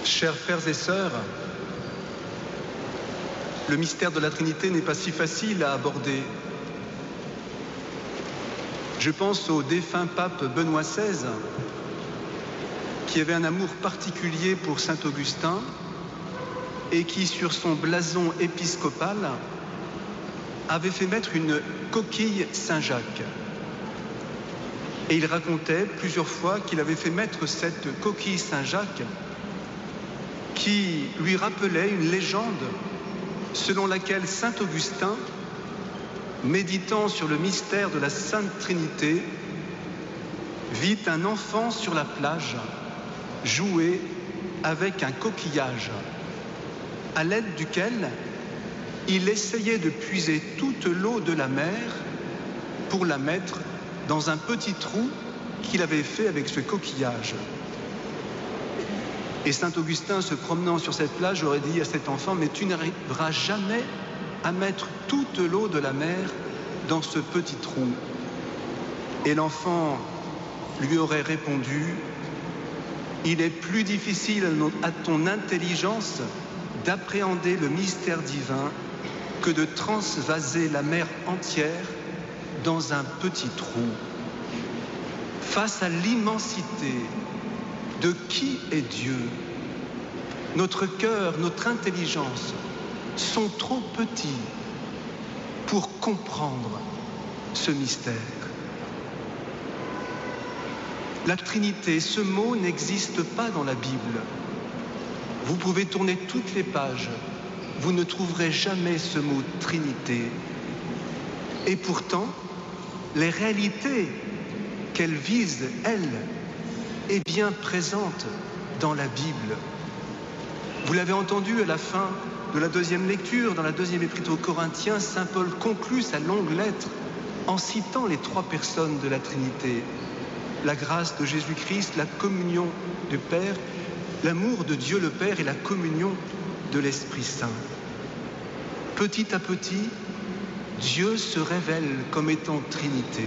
Chers frères et sœurs, le mystère de la Trinité n'est pas si facile à aborder. Je pense au défunt pape Benoît XVI, qui avait un amour particulier pour saint Augustin et qui, sur son blason épiscopal, avait fait mettre une coquille Saint-Jacques. Et il racontait plusieurs fois qu'il avait fait mettre cette coquille Saint-Jacques qui lui rappelait une légende selon laquelle saint Augustin, méditant sur le mystère de la Sainte Trinité, vit un enfant sur la plage jouer avec un coquillage, à l'aide duquel il essayait de puiser toute l'eau de la mer pour la mettre dans un petit trou qu'il avait fait avec ce coquillage. Et saint Augustin, se promenant sur cette plage, aurait dit à cet enfant: mais tu n'arriveras jamais à mettre toute l'eau de la mer dans ce petit trou. Et l'enfant lui aurait répondu: il est plus difficile à ton intelligence d'appréhender le mystère divin que de transvaser la mer entière dans un petit trou. Face à l'immensité de qui est Dieu, notre cœur, notre intelligence sont trop petits pour comprendre ce mystère. La Trinité, ce mot n'existe pas dans la Bible. Vous pouvez tourner toutes les pages, vous ne trouverez jamais ce mot Trinité. Et pourtant, les réalités qu'elle vise, elle, est bien présente dans la Bible. Vous l'avez entendu à la fin de la deuxième lecture, dans la deuxième épître aux Corinthiens, saint Paul conclut sa longue lettre en citant les trois personnes de la Trinité: la grâce de Jésus-Christ, la communion du Père, l'amour de Dieu le Père et la communion de l'Esprit Saint. Petit à petit, Dieu se révèle comme étant Trinité.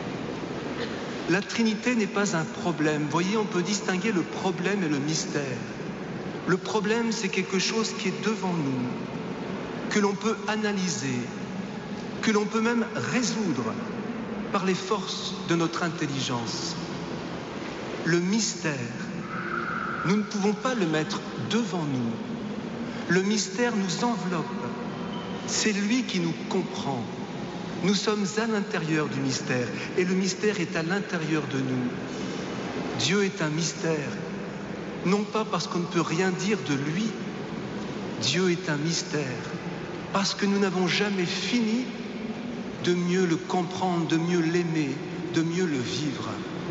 La Trinité n'est pas un problème. Vous voyez, on peut distinguer le problème et le mystère. Le problème, c'est quelque chose qui est devant nous, que l'on peut analyser, que l'on peut même résoudre par les forces de notre intelligence. Le mystère, nous ne pouvons pas le mettre devant nous. Le mystère nous enveloppe. C'est lui qui nous comprend. Nous sommes à l'intérieur du mystère et le mystère est à l'intérieur de nous. Dieu est un mystère, non pas parce qu'on ne peut rien dire de lui. Dieu est un mystère parce que nous n'avons jamais fini de mieux le comprendre, de mieux l'aimer, de mieux le vivre.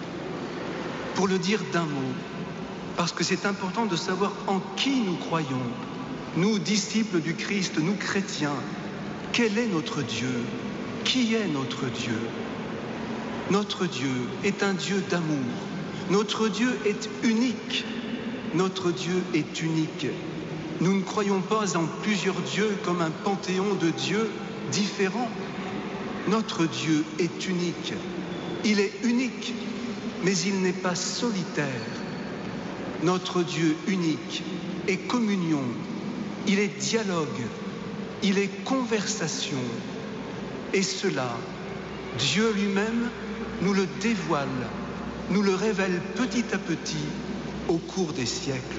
Pour le dire d'un mot, parce que c'est important de savoir en qui nous croyons, nous, disciples du Christ, nous chrétiens. Quel est notre Dieu ? Qui est notre Dieu ? Notre Dieu est un Dieu d'amour. Notre Dieu est unique. Notre Dieu est unique. Nous ne croyons pas en plusieurs dieux comme un panthéon de dieux différents. Notre Dieu est unique. Il est unique, mais il n'est pas solitaire. Notre Dieu unique est communion. Il est dialogue. Il est conversation. Et cela, Dieu lui-même nous le dévoile, nous le révèle petit à petit au cours des siècles.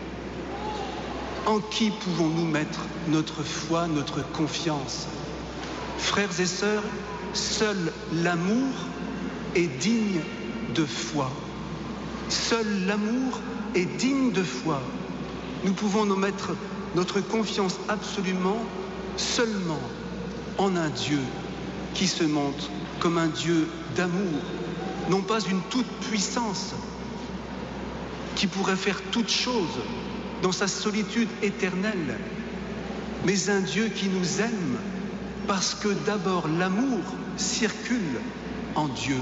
En qui pouvons-nous mettre notre foi, notre confiance ? Frères et sœurs, seul l'amour est digne de foi. Seul l'amour est digne de foi. Nous pouvons nous mettre notre confiance absolument, seulement en un Dieu qui se montre comme un Dieu d'amour, non pas une toute-puissance qui pourrait faire toutes choses dans sa solitude éternelle, mais un Dieu qui nous aime parce que d'abord l'amour circule en Dieu.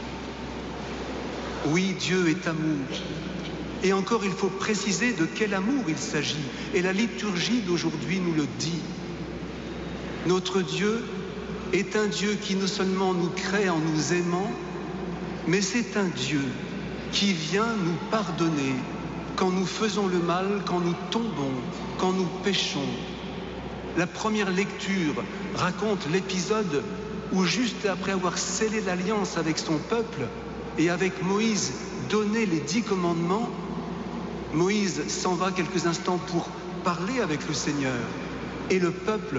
Oui, Dieu est amour. Et encore, il faut préciser de quel amour il s'agit. Et la liturgie d'aujourd'hui nous le dit. Notre Dieu est un Dieu qui non seulement nous crée en nous aimant, mais c'est un Dieu qui vient nous pardonner quand nous faisons le mal, quand nous tombons, quand nous péchons. La première lecture raconte l'épisode où, juste après avoir scellé l'alliance avec son peuple et avec Moïse donné les 10 commandements, Moïse s'en va quelques instants pour parler avec le Seigneur. Et le peuple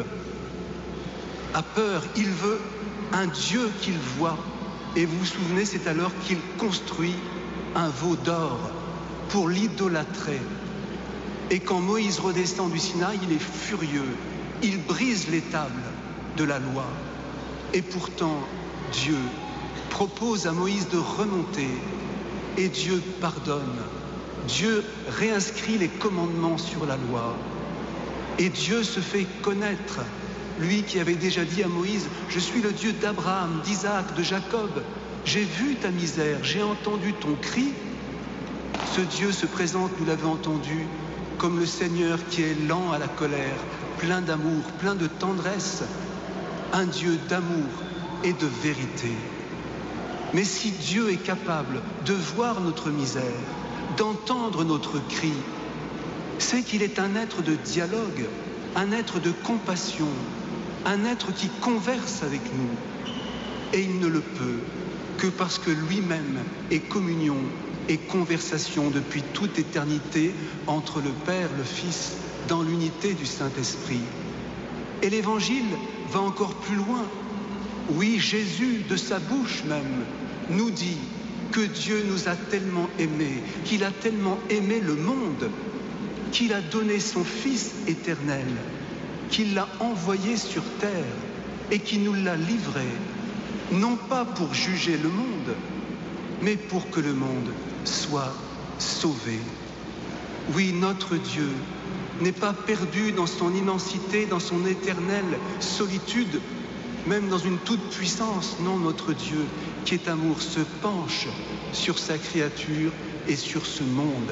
a peur, il veut un Dieu qu'il voit. Et vous vous souvenez, c'est alors qu'il construit un veau d'or pour l'idolâtrer. Et quand Moïse redescend du Sinaï, il est furieux. Il brise les tables de la loi. Et pourtant, Dieu propose à Moïse de remonter. Et Dieu pardonne. Dieu réinscrit les commandements sur la loi. Et Dieu se fait connaître. Lui qui avait déjà dit à Moïse, « Je suis le Dieu d'Abraham, d'Isaac, de Jacob. J'ai vu ta misère, j'ai entendu ton cri. » Ce Dieu se présente, nous l'avons entendu, comme le Seigneur qui est lent à la colère, plein d'amour, plein de tendresse, un Dieu d'amour et de vérité. Mais si Dieu est capable de voir notre misère, d'entendre notre cri, c'est qu'il est un être de dialogue, un être de compassion, un être qui converse avec nous. Et il ne le peut que parce que lui-même est communion et conversation depuis toute éternité entre le Père, le Fils, dans l'unité du Saint-Esprit. Et l'Évangile va encore plus loin. Oui, Jésus, de sa bouche même, nous dit que Dieu nous a tellement aimés, qu'il a tellement aimé le monde, qu'il a donné son Fils éternel, qu'il l'a envoyé sur terre et qu'il nous l'a livré, non pas pour juger le monde, mais pour que le monde soit sauvé. Oui, notre Dieu n'est pas perdu dans son immensité, dans son éternelle solitude, même dans une toute-puissance. Non, notre Dieu, qui est amour, se penche sur sa créature et sur ce monde.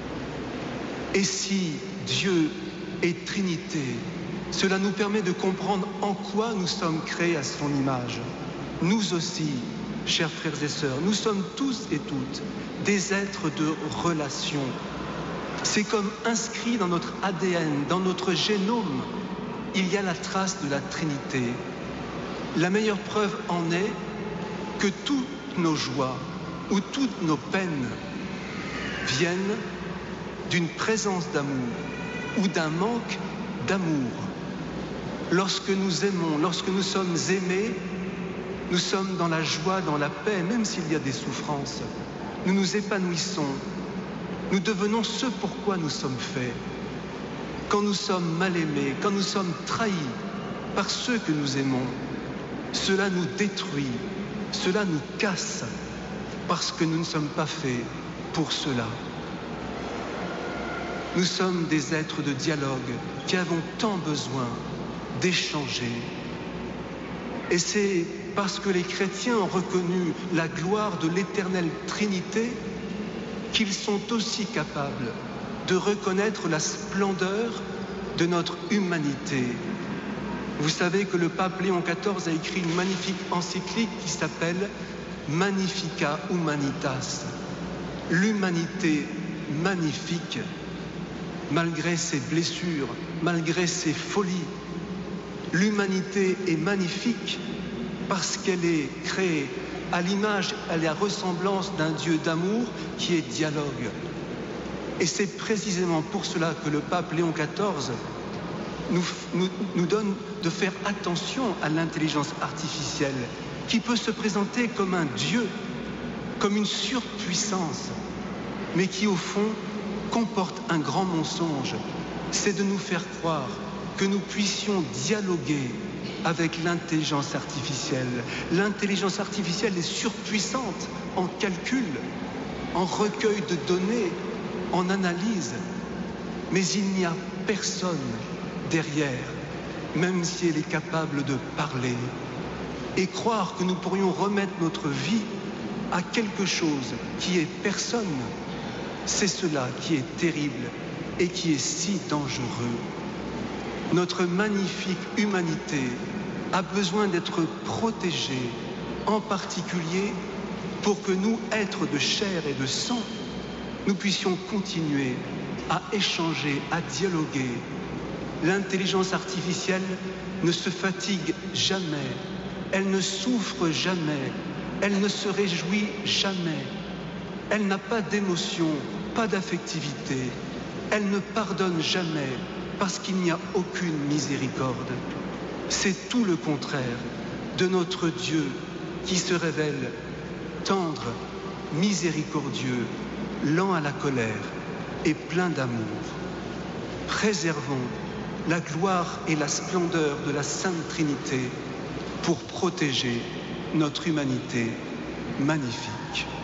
Et si Dieu est Trinité, cela nous permet de comprendre en quoi nous sommes créés à son image. Nous aussi, chers frères et sœurs, nous sommes tous et toutes des êtres de relation. C'est comme inscrit dans notre ADN, dans notre génome, il y a la trace de la Trinité. La meilleure preuve en est que toutes nos joies ou toutes nos peines viennent d'une présence d'amour ou d'un manque d'amour. Lorsque nous aimons, lorsque nous sommes aimés, nous sommes dans la joie, dans la paix, même s'il y a des souffrances. Nous nous épanouissons. Nous devenons ce pourquoi nous sommes faits. Quand nous sommes mal aimés, quand nous sommes trahis par ceux que nous aimons, cela nous détruit, cela nous casse, parce que nous ne sommes pas faits pour cela. Nous sommes des êtres de dialogue qui avons tant besoin d'échanger. Et c'est parce que les chrétiens ont reconnu la gloire de l'éternelle Trinité qu'ils sont aussi capables de reconnaître la splendeur de notre humanité. Vous savez que le pape Léon XIV a écrit une magnifique encyclique qui s'appelle Magnificat Humanitas. L'humanité magnifique, malgré ses blessures, malgré ses folies. L'humanité est magnifique parce qu'elle est créée à l'image, à la ressemblance d'un Dieu d'amour qui est dialogue. Et c'est précisément pour cela que le pape Léon XIV nous donne de faire attention à l'intelligence artificielle qui peut se présenter comme un Dieu, comme une surpuissance, mais qui au fond comporte un grand mensonge. C'est de nous faire croire que nous puissions dialoguer avec l'intelligence artificielle. L'intelligence artificielle est surpuissante en calcul, en recueil de données, en analyse. Mais il n'y a personne derrière, même si elle est capable de parler. Et croire que nous pourrions remettre notre vie à quelque chose qui est personne, c'est cela qui est terrible et qui est si dangereux. Notre magnifique humanité a besoin d'être protégée, en particulier pour que nous, êtres de chair et de sang, nous puissions continuer à échanger, à dialoguer. L'intelligence artificielle ne se fatigue jamais, elle ne souffre jamais, elle ne se réjouit jamais, elle n'a pas d'émotion, pas d'affectivité, elle ne pardonne jamais parce qu'il n'y a aucune miséricorde. C'est tout le contraire de notre Dieu qui se révèle tendre, miséricordieux, lent à la colère et plein d'amour. Préservons la gloire et la splendeur de la Sainte Trinité pour protéger notre humanité magnifique.